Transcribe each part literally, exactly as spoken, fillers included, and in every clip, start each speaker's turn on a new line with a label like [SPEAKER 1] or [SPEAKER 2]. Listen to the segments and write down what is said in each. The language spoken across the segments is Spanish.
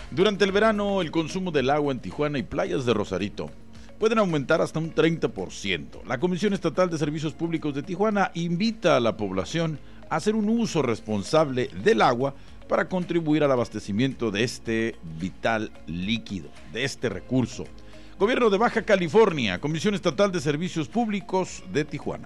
[SPEAKER 1] Durante el verano, el consumo del agua en Tijuana y playas de Rosarito pueden aumentar hasta un treinta por ciento. La Comisión Estatal de Servicios Públicos de Tijuana invita a la población a hacer un uso responsable del agua para contribuir al abastecimiento de este vital líquido, de este recurso. Gobierno de Baja California, Comisión Estatal de Servicios Públicos de Tijuana.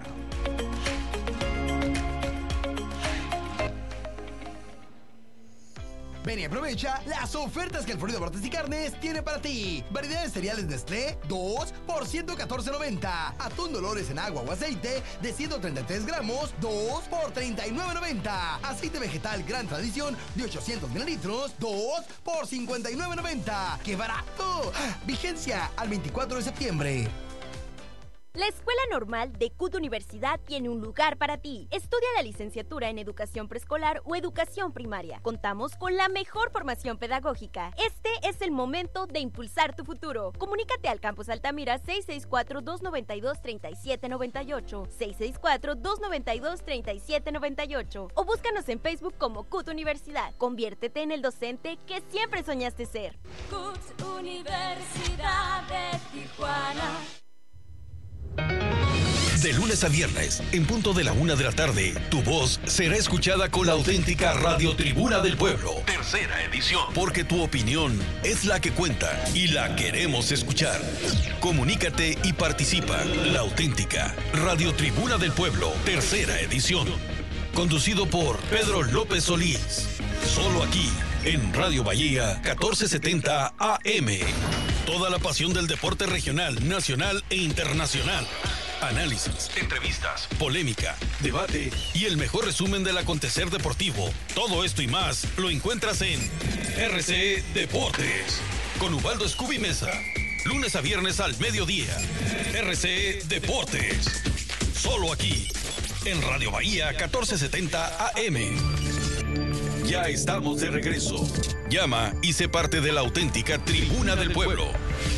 [SPEAKER 2] Ven y aprovecha las ofertas que el Florido Bartes y Carnes tiene para ti. Variedad de cereales Nestlé, dos por ciento catorce noventa. Atún Dolores en agua o aceite de ciento treinta y tres gramos, dos por treinta y nueve noventa. Aceite vegetal Gran Tradición de ochocientos mililitros, dos por cincuenta y nueve noventa. ¡Qué barato! Vigencia al veinticuatro de septiembre.
[SPEAKER 3] La Escuela Normal de C U T Universidad tiene un lugar para ti. Estudia la licenciatura en Educación Preescolar o Educación Primaria. Contamos con la mejor formación pedagógica. Este es el momento de impulsar tu futuro. Comunícate al Campus Altamira seis seis cuatro, dos nueve dos, tres siete nueve ocho, seis seis cuatro, dos nueve dos, tres siete nueve ocho o búscanos en Facebook como C U T Universidad. Conviértete en el docente que siempre soñaste ser.
[SPEAKER 4] C U T Universidad de Tijuana.
[SPEAKER 5] De lunes a viernes, en punto de la una de la tarde, tu voz será escuchada con la auténtica Radio Tribuna del Pueblo. Tercera edición. Porque tu opinión es la que cuenta y la queremos escuchar. Comunícate y participa. La auténtica Radio Tribuna del Pueblo. Tercera edición. Conducido por Pedro López Solís. Solo aquí, en Radio Bahía catorce setenta A M. Toda la pasión del deporte regional, nacional e internacional. Análisis, entrevistas, polémica, debate y el mejor resumen del acontecer deportivo. Todo esto y más lo encuentras en R C Deportes con Ubaldo Scooby Mesa. Lunes a viernes al mediodía. R C Deportes. Solo aquí, en Radio Bahía catorce setenta A M. Ya estamos de regreso. Llama y sé parte de la auténtica Tribuna del Pueblo.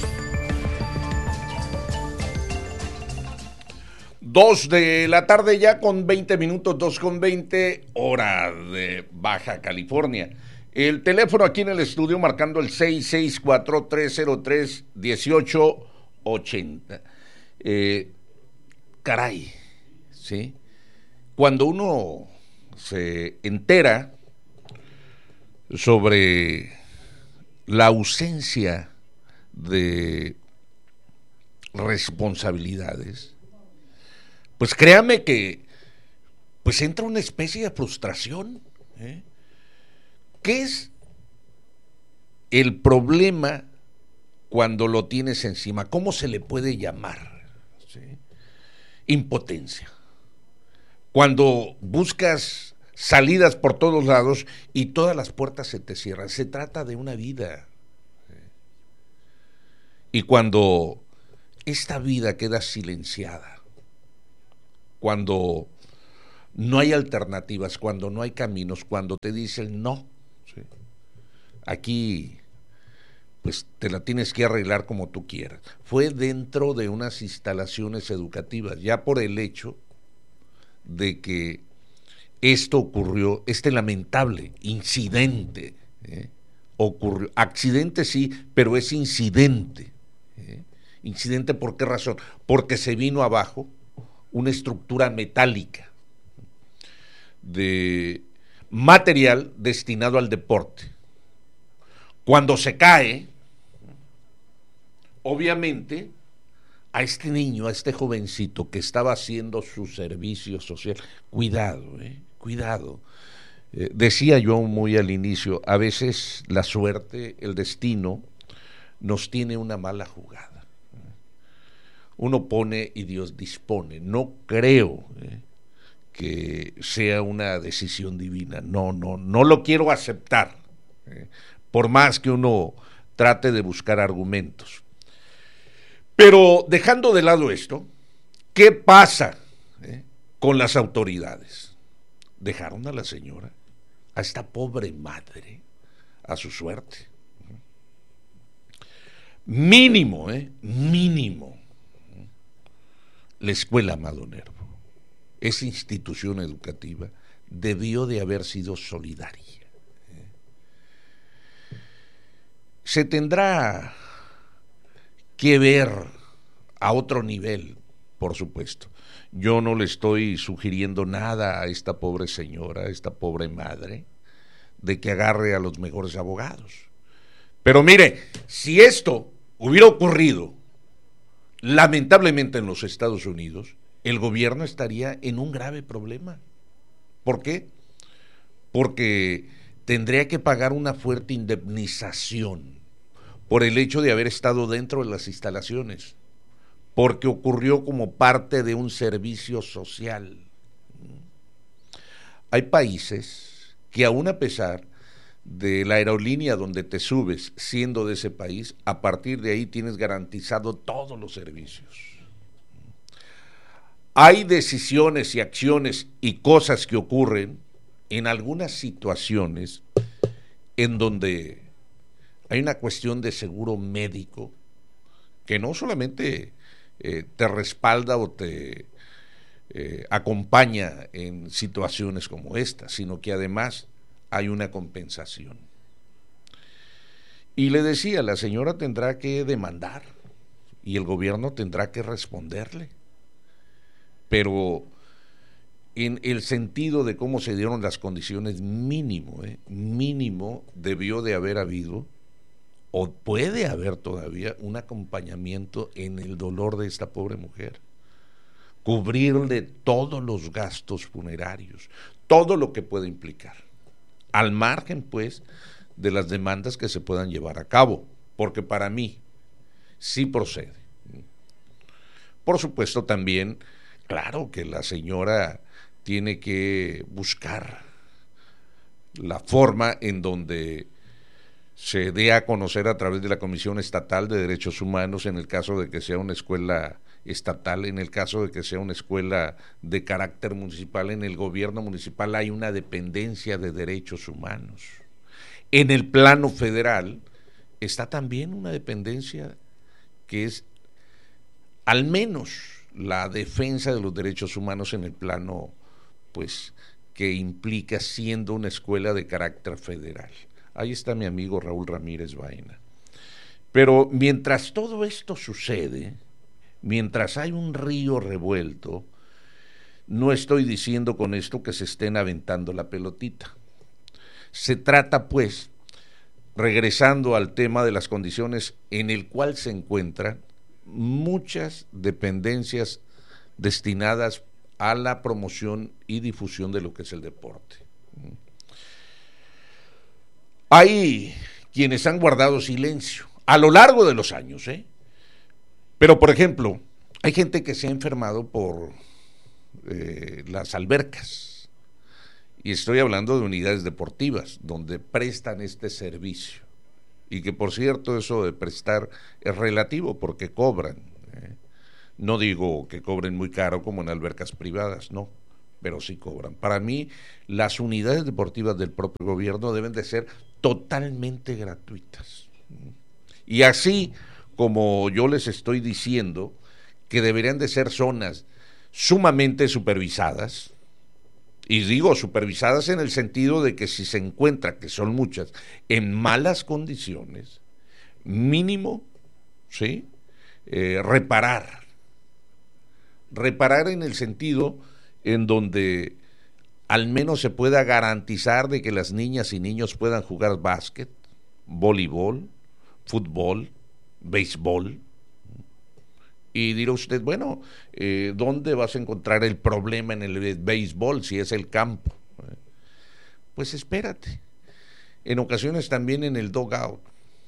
[SPEAKER 6] Dos de la tarde ya con veinte minutos, dos con veinte, hora de Baja California. El teléfono aquí en el estudio marcando el seis seis cuatro, tres cero tres, uno ocho ocho cero. Eh, caray, ¿sí? Cuando uno se entera sobre la ausencia de responsabilidades, pues créame que pues entra una especie de frustración, ¿eh? ¿Qué es el problema cuando lo tienes encima? ¿Cómo se le puede llamar? ¿Sí? Impotencia. Cuando buscas salidas por todos lados y todas las puertas se te cierran. Se trata de una vida. Y cuando esta vida queda silenciada, cuando no hay alternativas, cuando no hay caminos, cuando te dicen no, ¿sí? Aquí pues te la tienes que arreglar como tú quieras. Fue dentro de unas instalaciones educativas, ya por el hecho de que esto ocurrió, este lamentable incidente, ¿eh? ocurrió, accidente sí, pero es incidente. ¿eh? Incidente, ¿por qué razón? Porque se vino abajo una estructura metálica de material destinado al deporte. Cuando se cae, obviamente, a este niño, a este jovencito que estaba haciendo su servicio social, cuidado, ¿eh? cuidado. Eh, decía yo muy al inicio, a veces la suerte, el destino, nos tiene una mala jugada. Uno pone y Dios dispone. No creo eh, que sea una decisión divina. No, no, no lo quiero aceptar. Eh, por más que uno trate de buscar argumentos. Pero dejando de lado esto, ¿qué pasa eh, con las autoridades? Dejaron a la señora, a esta pobre madre, a su suerte. Mínimo, eh, mínimo. La escuela Amado Nervo, esa institución educativa, debió de haber sido solidaria. se tendrá que ver a otro nivel, por supuesto. Yo no le estoy sugiriendo nada a esta pobre señora, a esta pobre madre, de que agarre a los mejores abogados. Pero mire, si esto hubiera ocurrido lamentablemente en los Estados Unidos, el gobierno estaría en un grave problema. ¿Por qué? Porque tendría que pagar una fuerte indemnización por el hecho de haber estado dentro de las instalaciones, porque ocurrió como parte de un servicio social. Hay países que aún a pesar de la aerolínea donde te subes siendo de ese país, a partir de ahí tienes garantizado todos los servicios. Hay decisiones y acciones y cosas que ocurren en algunas situaciones en donde hay una cuestión de seguro médico que no solamente eh, te respalda o te eh, acompaña en situaciones como esta, sino que además hay una compensación. Y le decía, la señora tendrá que demandar y el gobierno tendrá que responderle. Pero en el sentido de cómo se dieron las condiciones, mínimo, eh, mínimo debió de haber habido, o puede haber todavía, un acompañamiento en el dolor de esta pobre mujer. Cubrirle todos los gastos funerarios, todo lo que puede implicar, al margen, pues, de las demandas que se puedan llevar a cabo, porque para mí sí procede. Por supuesto, también, claro que la señora tiene que buscar la forma en donde se dé a conocer a través de la Comisión Estatal de Derechos Humanos, en el caso de que sea una escuela estatal, en el caso de que sea una escuela de carácter municipal. En el gobierno municipal hay una dependencia de derechos humanos. En el plano federal está también una dependencia que es al menos la defensa de los derechos humanos en el plano, pues, que implica siendo una escuela de carácter federal. Ahí está mi amigo Raúl Ramírez Baena. Pero mientras todo esto sucede, mientras hay un río revuelto, no estoy diciendo con esto que se estén aventando la pelotita. Se trata, pues, regresando al tema de las condiciones en el cual se encuentran muchas dependencias destinadas a la promoción y difusión de lo que es el deporte. Hay quienes han guardado silencio a lo largo de los años, ¿eh? Pero, por ejemplo, hay gente que se ha enfermado por eh, las albercas, y estoy hablando de unidades deportivas donde prestan este servicio, y que, por cierto, eso de prestar es relativo porque cobran, ¿eh? No digo que cobren muy caro como en albercas privadas, no, pero sí cobran. Para mí, las unidades deportivas del propio gobierno deben de ser totalmente gratuitas. Y así como yo les estoy diciendo que deberían de ser zonas sumamente supervisadas, y digo supervisadas en el sentido de que si se encuentra, que son muchas, en malas condiciones, mínimo, ¿sí? Eh, reparar. Reparar en el sentido en donde al menos se pueda garantizar de que las niñas y niños puedan jugar básquet, voleibol, fútbol, béisbol. Y dirá usted, bueno, eh, ¿dónde vas a encontrar el problema en el béisbol si es el campo? Pues espérate, en ocasiones también en el dugout.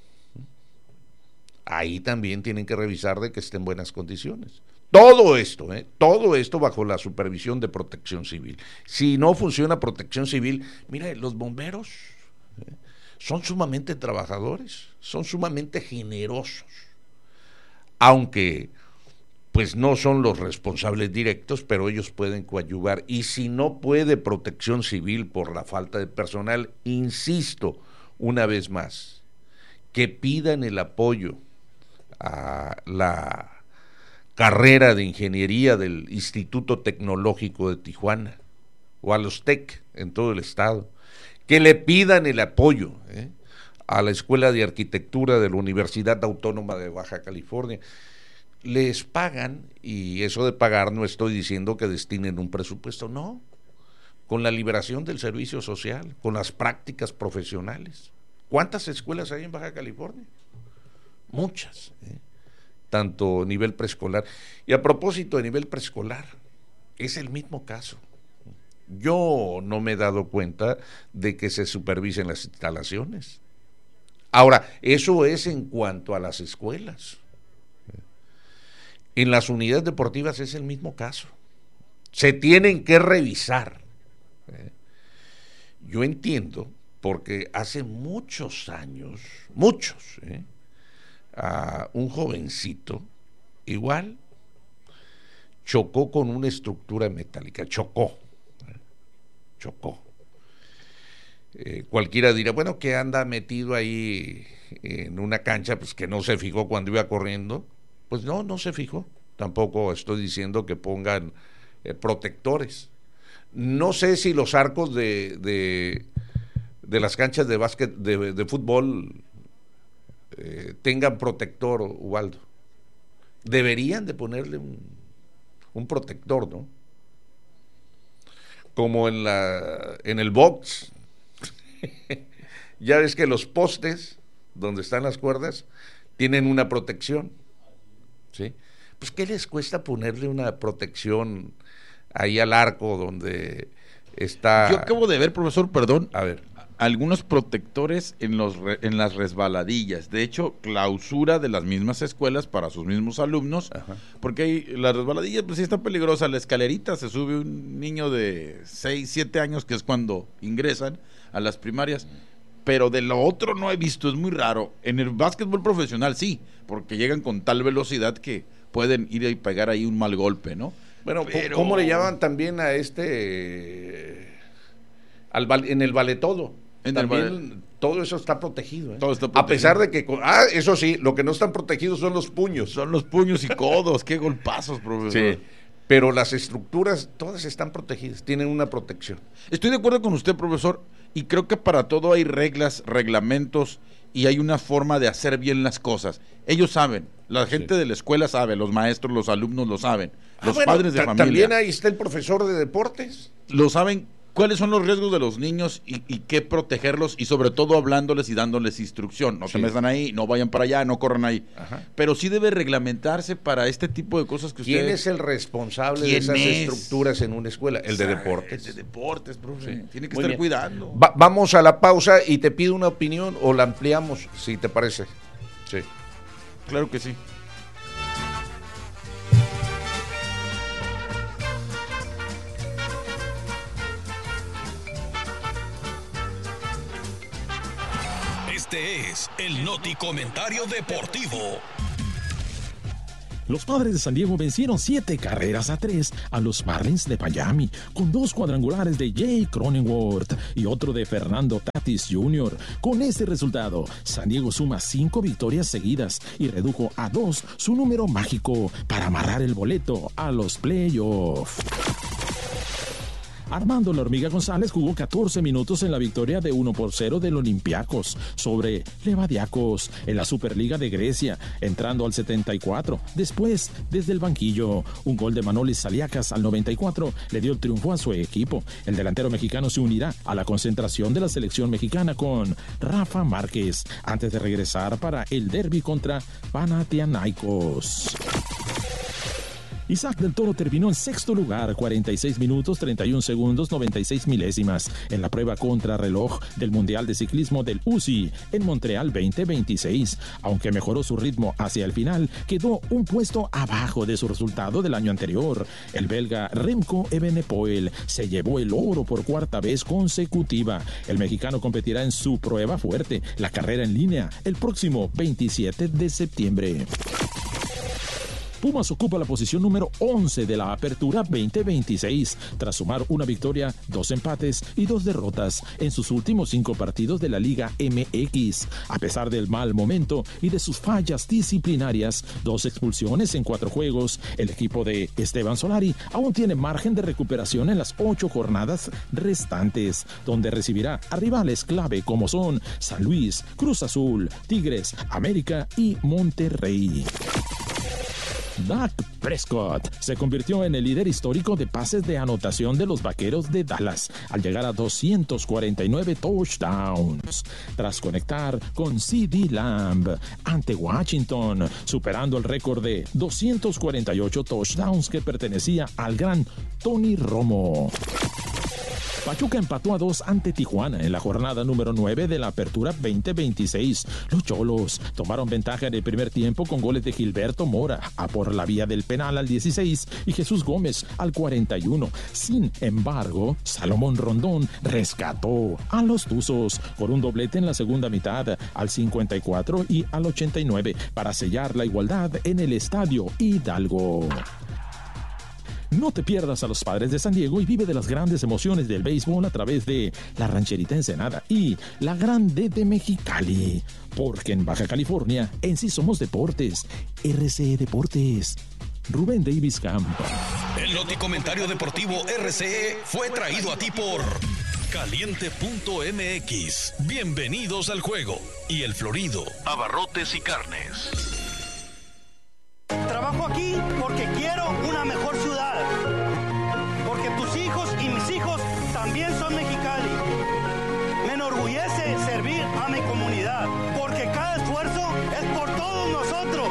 [SPEAKER 6] Ahí también tienen que revisar de que esté en buenas condiciones. Todo esto, ¿eh? todo esto bajo la supervisión de Protección Civil. Si no funciona Protección Civil, mira, los bomberos ¿eh? son sumamente trabajadores, son sumamente generosos, aunque pues no son los responsables directos, pero ellos pueden coadyuvar. Y si no puede Protección Civil por la falta de personal, insisto una vez más, que pidan el apoyo a la carrera de ingeniería del Instituto Tecnológico de Tijuana o a los TEC en todo el estado, que le pidan el apoyo ¿eh? a la Escuela de Arquitectura de la Universidad Autónoma de Baja California. Les pagan, y eso de pagar no estoy diciendo que destinen un presupuesto, no, con la liberación del servicio social, con las prácticas profesionales. ¿Cuántas escuelas hay en Baja California? Muchas, ¿eh? Tanto a nivel preescolar. Y a propósito de nivel preescolar, es el mismo caso. Yo no me he dado cuenta de que se supervisen las instalaciones. Ahora, eso es en cuanto a las escuelas. En las unidades deportivas es el mismo caso. Se tienen que revisar. Yo entiendo, porque hace muchos años, muchos, ¿eh? a un jovencito, igual, chocó con una estructura metálica, chocó, ¿eh? chocó. Eh, cualquiera dirá, bueno, que anda metido ahí en una cancha, pues que no se fijó cuando iba corriendo. Pues no, no se fijó. Tampoco estoy diciendo que pongan eh, protectores. No sé si los arcos de, de, de las canchas de básquet, de, de fútbol, eh, tengan protector, Ubaldo. Deberían de ponerle un, un protector, ¿no? Como en la en el box. Ya ves que los postes donde están las cuerdas tienen una protección, ¿sí? Pues ¿qué les cuesta ponerle una protección ahí al arco donde está?
[SPEAKER 1] Yo acabo de ver, profesor, perdón,
[SPEAKER 6] a ver,
[SPEAKER 1] algunos protectores en los re, en las resbaladillas. De hecho, clausura de las mismas escuelas para sus mismos alumnos. Ajá. Porque hay las resbaladillas, pues sí está peligrosa. La escalerita se sube un niño de seis, siete años, que es cuando ingresan a las primarias. Pero de lo otro no he visto, es muy raro. En el básquetbol profesional sí, porque llegan con tal velocidad que pueden ir y pegar ahí un mal golpe, ¿no?
[SPEAKER 6] Bueno,
[SPEAKER 1] pero...
[SPEAKER 6] ¿cómo le llaman también a este al en el valetodo? En también el vale... todo eso está protegido, ¿eh? Todo está protegido. A pesar de que, ah, eso sí, lo que no están protegidos son los puños.
[SPEAKER 1] Son los puños y codos, qué golpazos, profesor.
[SPEAKER 6] Sí. Pero las estructuras todas están protegidas, tienen una protección.
[SPEAKER 1] Estoy de acuerdo con usted, profesor, y creo que para todo hay reglas, reglamentos, y hay una forma de hacer bien las cosas. Ellos saben, la gente sí. de la escuela sabe, los maestros, los alumnos lo saben, ah, los bueno, padres de familia.
[SPEAKER 6] También ahí está el profesor de deportes.
[SPEAKER 1] Lo saben. ¿Cuáles son los riesgos de los niños y, y qué protegerlos? Y sobre todo hablándoles y dándoles instrucción. No sí. se metan ahí, no vayan para allá, no corran ahí. Ajá. Pero sí debe reglamentarse para este tipo de cosas que ustedes...
[SPEAKER 6] ¿Quién es el responsable de esas es? estructuras en una escuela? El de deportes.
[SPEAKER 1] El de deportes, profe. Sí. Tiene que Muy estar bien. cuidando.
[SPEAKER 6] Va, vamos a la pausa y te pido una opinión o la ampliamos, si te parece.
[SPEAKER 1] Sí. Claro que sí.
[SPEAKER 5] Este es el Noti Comentario Deportivo.
[SPEAKER 7] Los Padres de San Diego vencieron siete carreras a tres a los Marlins de Miami, con dos cuadrangulares de Jay Cronenworth y otro de Fernando Tatis junior Con este resultado, San Diego suma cinco victorias seguidas y redujo a dos su número mágico para amarrar el boleto a los playoffs. Armando La Hormiga González jugó catorce minutos en la victoria de uno por cero del Olympiacos sobre Levadiakos en la Superliga de Grecia, entrando al setenta y cuatro. Después, desde el banquillo, un gol de Manolis Saliakas al noventa y cuatro le dio el triunfo a su equipo. El delantero mexicano se unirá a la concentración de la selección mexicana con Rafa Márquez antes de regresar para el derbi contra Panathinaikos. Isaac del Toro terminó en sexto lugar, cuarenta y seis minutos, treinta y un segundos, noventa y seis milésimas, en la prueba contrarreloj del Mundial de Ciclismo del U C I en Montreal veinte veintiséis. Aunque mejoró su ritmo hacia el final, quedó un puesto abajo de su resultado del año anterior. El belga Remco Evenepoel se llevó el oro por cuarta vez consecutiva. El mexicano competirá en su prueba fuerte, la carrera en línea, el próximo veintisiete de septiembre. Pumas ocupa la posición número once de la Apertura veinte veintiséis, tras sumar una victoria, dos empates y dos derrotas en sus últimos cinco partidos de la Liga M X. A pesar del mal momento y de sus fallas disciplinarias, dos expulsiones en cuatro juegos, el equipo de Esteban Solari aún tiene margen de recuperación en las ocho jornadas restantes, donde recibirá a rivales clave como son San Luis, Cruz Azul, Tigres, América y Monterrey. Dak Prescott se convirtió en el líder histórico de pases de anotación de los Vaqueros de Dallas al llegar a doscientos cuarenta y nueve touchdowns, tras conectar con C D Lamb ante Washington, superando el récord de doscientos cuarenta y ocho touchdowns que pertenecía al gran Tony Romo. Pachuca empató a dos ante Tijuana en la jornada número nueve de la Apertura veinte veintiséis. Los Cholos tomaron ventaja en el primer tiempo con goles de Gilberto Mora a por la vía del penal al dieciséis y Jesús Gómez al cuarenta y uno. Sin embargo, Salomón Rondón rescató a los Tuzos por un doblete en la segunda mitad al cincuenta y cuatro y al ochenta y nueve para sellar la igualdad en el Estadio Hidalgo. No te pierdas a los Padres de San Diego y vive de las grandes emociones del béisbol a través de la Rancherita Ensenada y la Grande de Mexicali. Porque en Baja California, en sí somos deportes. R C E Deportes. Rubén Davis Campo.
[SPEAKER 5] El noticomentario deportivo R C E fue traído a ti por Caliente punto M X. Bienvenidos al juego. Y El Florido, abarrotes y carnes.
[SPEAKER 8] Trabajo aquí porque quiero una mejor ciudad, porque tus hijos y mis hijos también son Mexicali. Me enorgullece servir a mi comunidad, porque cada esfuerzo es por todos nosotros.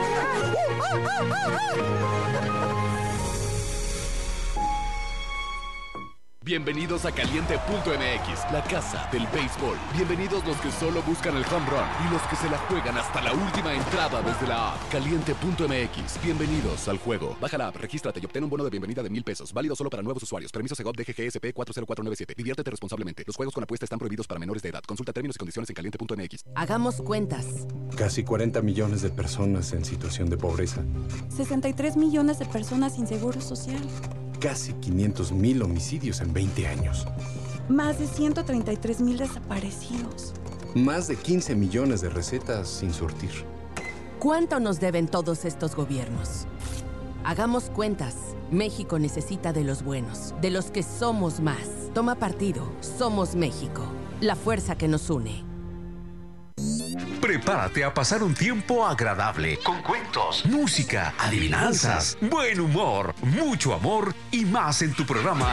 [SPEAKER 9] Bienvenidos a Caliente punto M X, la casa del béisbol. Bienvenidos los que solo buscan el home run y los que se la juegan hasta la última entrada desde la app. Caliente punto M X, bienvenidos al juego. Baja la app, regístrate y obtén un bono de bienvenida de mil pesos. Válido solo para nuevos usuarios. Permiso Segov D G G S P cuatro cero cuatro nueve siete. Diviértete responsablemente. Los juegos con apuesta están prohibidos para menores de edad. Consulta términos y condiciones en Caliente punto M X.
[SPEAKER 10] Hagamos cuentas.
[SPEAKER 11] Casi cuarenta millones de personas en situación de pobreza.
[SPEAKER 12] sesenta y tres millones de personas sin seguro social.
[SPEAKER 11] Casi quinientos mil homicidios en veinte años.
[SPEAKER 12] Más de ciento treinta y tres mil desaparecidos.
[SPEAKER 11] Más de quince millones de recetas sin surtir.
[SPEAKER 10] ¿Cuánto nos deben todos estos gobiernos? Hagamos cuentas. México necesita de los buenos, de los que somos más. Toma partido. Somos México. La fuerza que nos une.
[SPEAKER 5] Prepárate a pasar un tiempo agradable con cuentos, música, adivinanzas, buen humor, mucho amor y más en tu programa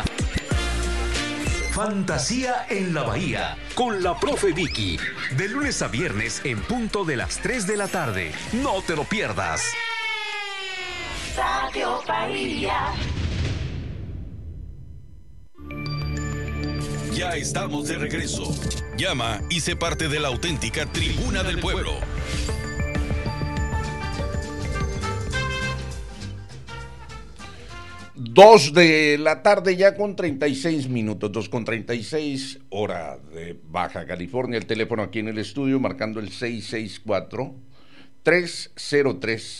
[SPEAKER 5] Fantasía en la Bahía con la profe Vicky, de lunes a viernes en punto de las tres de la tarde. No te lo pierdas.
[SPEAKER 4] Radio Bahía.
[SPEAKER 5] Ya estamos de regreso. Llama y sé parte de la auténtica Tribuna del Pueblo.
[SPEAKER 6] Dos de la tarde ya con treinta y seis minutos, dos con treinta y seis, hora de Baja California. El teléfono aquí en el estudio marcando el seis seis cuatro, tres cero tres